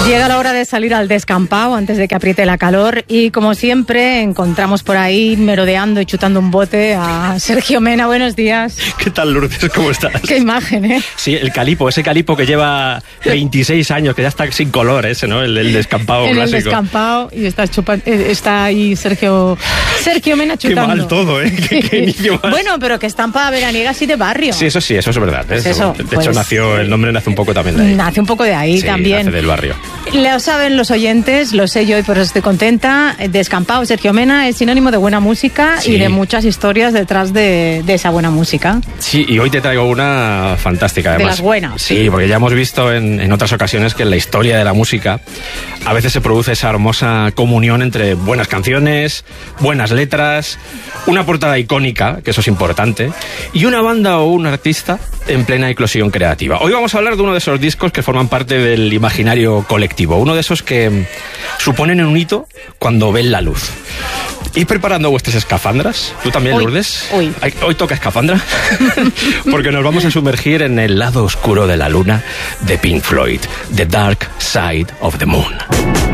Llega la hora de salir al descampado antes de que apriete la calor y como siempre encontramos por ahí merodeando y chutando un bote a Sergio Mena. Buenos días. ¿Qué tal, Lourdes? ¿Cómo estás? Qué imagen, ¿eh? Sí, el calipo, ese calipo que lleva 26 años, que ya está sin color ese, ¿no? El descampado clásico. El descampado y está ahí Sergio Mena chutando. Qué mal todo, ¿eh? Qué niño más. Bueno, pero que estampa veraniega así de barrio. Sí, eso es verdad. Pues de hecho, el nombre nace un poco también de ahí. Nace un poco de ahí también. Nace del barrio. Lo saben los oyentes, lo sé yo y por eso estoy contenta. Descampado, Sergio Mena es sinónimo de buena música y de muchas historias detrás de esa buena música. Sí, y hoy te traigo una fantástica, además. De las buenas. Sí, porque ya hemos visto en otras ocasiones que en la historia de la música a veces se produce esa hermosa comunión entre buenas canciones, buenas letras, una portada icónica, que eso es importante, y una banda o un artista en plena eclosión creativa. Hoy vamos a hablar de uno de esos discos que forman parte del imaginario colectivo, uno de esos que suponen un hito cuando ven la luz. ¿Ir preparando vuestras escafandras? ¿Tú también, Lourdes? Hoy toca escafandra, porque nos vamos a sumergir en el lado oscuro de la luna de Pink Floyd, The Dark Side of the Moon.